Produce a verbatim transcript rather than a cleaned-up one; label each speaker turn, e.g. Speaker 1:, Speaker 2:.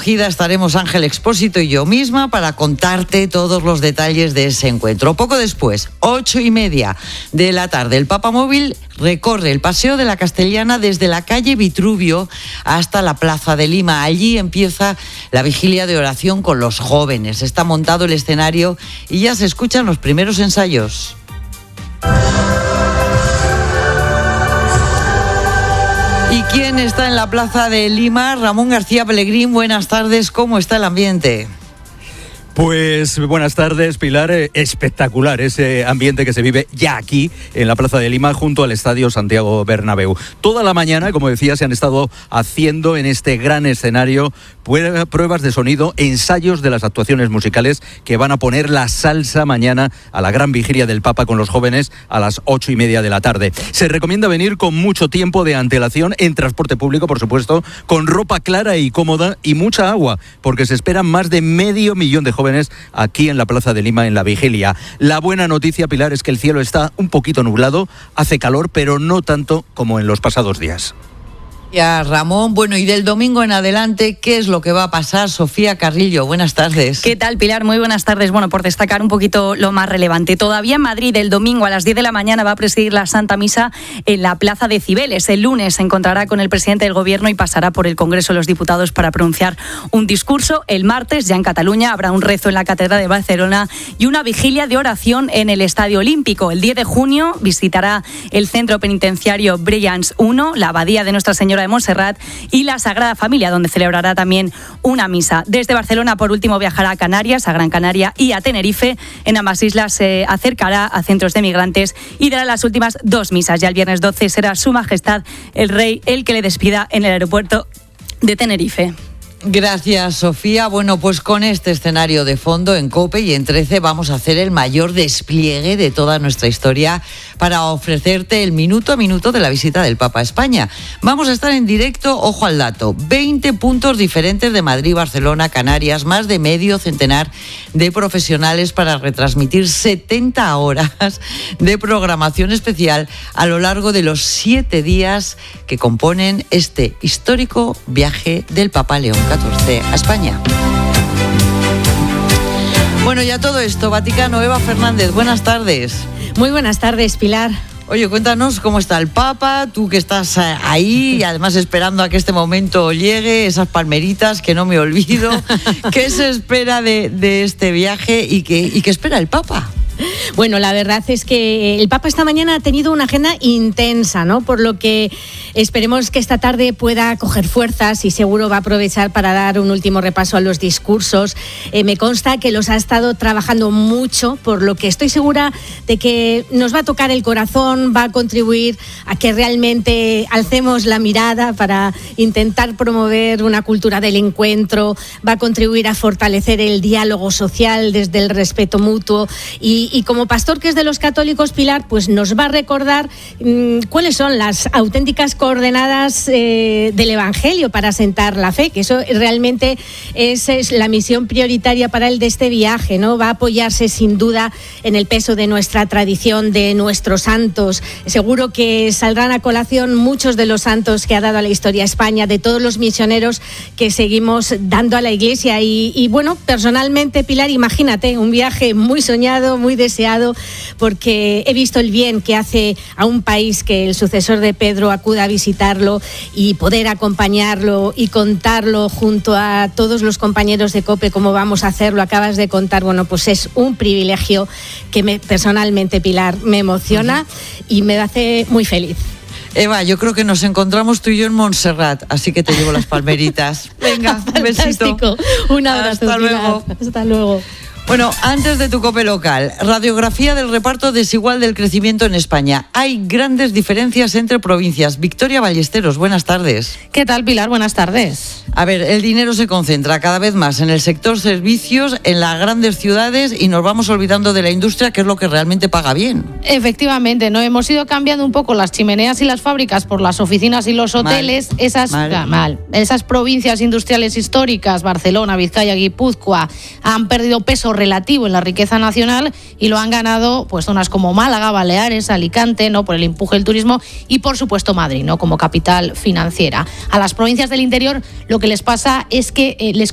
Speaker 1: acogida estaremos Ángel Expósito y yo misma para contarte todos los detalles de ese encuentro. Poco después, ocho y media de la tarde, el Papa Móvil recorre el Paseo de la Castellana desde la calle Vitruvio hasta la Plaza de Lima. Allí empieza la vigilia de oración con los jóvenes. Está montado el escenario y ya se escuchan los primeros ensayos. ¿Y quién está en la Plaza de Lima? Ramón García Pellegrín, buenas tardes, ¿cómo está el ambiente?
Speaker 2: Pues buenas tardes, Pilar. Espectacular ese ambiente que se vive ya aquí en la Plaza de Lima junto al Estadio Santiago Bernabéu. Toda la mañana, como decía, se han estado haciendo en este gran escenario pruebas de sonido, ensayos de las actuaciones musicales que van a poner la salsa mañana a la gran vigilia del Papa con los jóvenes a las ocho y media de la tarde. Se recomienda venir con mucho tiempo de antelación en transporte público, por supuesto, con ropa clara y cómoda y mucha agua, porque se esperan más de medio millón de jóvenes jóvenes aquí en la Plaza de Lima en la vigilia. La buena noticia, Pilar, es que el cielo está un poquito nublado, hace calor, pero no tanto como en los pasados días.
Speaker 1: Ya, Ramón, bueno, y del domingo en adelante, ¿qué es lo que va a pasar? Sofía Carrillo, buenas tardes.
Speaker 3: ¿Qué tal, Pilar? Muy buenas tardes. Bueno, por destacar un poquito lo más relevante. Todavía en Madrid, el domingo a las diez de la mañana va a presidir la Santa Misa en la Plaza de Cibeles. El lunes se encontrará con el presidente del Gobierno y pasará por el Congreso de los Diputados para pronunciar un discurso. El martes, ya en Cataluña, habrá un rezo en la Catedral de Barcelona y una vigilia de oración en el Estadio Olímpico. El diez de junio visitará el Centro Penitenciario Brillanz uno, la Abadía de Nuestra Señora de Montserrat y la Sagrada Familia, donde celebrará también una misa. Desde Barcelona, por último, viajará a Canarias, a Gran Canaria y a Tenerife. En ambas islas se acercará a centros de migrantes y dará las últimas dos misas. Ya el viernes doce será Su Majestad el Rey el que le despida en el aeropuerto de Tenerife.
Speaker 1: Gracias, Sofía. Bueno, pues con este escenario de fondo en COPE y en trece vamos a hacer el mayor despliegue de toda nuestra historia para ofrecerte el minuto a minuto de la visita del Papa a España. Vamos a estar en directo, ojo al dato, veinte puntos diferentes de Madrid, Barcelona, Canarias, más de medio centenar de profesionales para retransmitir setenta horas de programación especial a lo largo de los siete días que componen este histórico viaje del Papa León catorce a España. Bueno, ya todo esto, Vaticano, Eva Fernández, buenas tardes.
Speaker 4: Muy buenas tardes, Pilar.
Speaker 1: Oye, cuéntanos cómo está el Papa, tú que estás ahí y además esperando a que este momento llegue, esas palmeritas que no me olvido. ¿Qué se espera de, de este viaje y qué, y qué espera el Papa?
Speaker 4: Bueno, la verdad es que el Papa esta mañana ha tenido una agenda intensa, ¿no? Por lo que esperemos que esta tarde pueda coger fuerzas y seguro va a aprovechar para dar un último repaso a los discursos. Eh, me consta que los ha estado trabajando mucho, por lo que estoy segura de que nos va a tocar el corazón, va a contribuir a que realmente alcemos la mirada para intentar promover una cultura del encuentro, va a contribuir a fortalecer el diálogo social desde el respeto mutuo y Y como pastor que es de los católicos, Pilar, pues nos va a recordar mmm, cuáles son las auténticas coordenadas eh, del Evangelio para asentar la fe, que eso realmente es, es la misión prioritaria para él de este viaje, ¿no? Va a apoyarse sin duda en el peso de nuestra tradición, de nuestros santos. Seguro que saldrán a colación muchos de los santos que ha dado a la historia España, de todos los misioneros que seguimos dando a la Iglesia. Y, y bueno, personalmente, Pilar, imagínate, un viaje muy soñado, muy deseado, porque he visto el bien que hace a un país que el sucesor de Pedro acuda a visitarlo y poder acompañarlo y contarlo junto a todos los compañeros de COPE cómo vamos a hacerlo. Acabas de contar, bueno, pues es un privilegio que me, personalmente, Pilar, me emociona y me hace muy feliz.
Speaker 1: Eva, yo creo que nos encontramos tú y yo en Montserrat, así que te llevo las palmeritas. Venga, un besito.
Speaker 4: Un abrazo.
Speaker 1: Hasta luego.
Speaker 4: Hasta luego.
Speaker 1: Bueno, antes de tu COPE local, radiografía del reparto desigual del crecimiento en España. Hay grandes diferencias entre provincias. Victoria Ballesteros, buenas tardes.
Speaker 5: ¿Qué tal, Pilar? Buenas tardes.
Speaker 1: A ver, el dinero se concentra cada vez más en el sector servicios, en las grandes ciudades y nos vamos olvidando de la industria, que es lo que realmente paga bien.
Speaker 5: Efectivamente, no hemos ido cambiando un poco las chimeneas y las fábricas por las oficinas y los hoteles.
Speaker 1: Mal.
Speaker 5: Esas,
Speaker 1: Mal.
Speaker 5: mal. Esas provincias industriales históricas, Barcelona, Vizcaya, Guipúzcoa, han perdido peso relativo en la riqueza nacional y lo han ganado pues zonas como Málaga, Baleares, Alicante, ¿no? Por el empuje del turismo y por supuesto Madrid, ¿no? Como capital financiera. A las provincias del interior lo que les pasa es que eh, les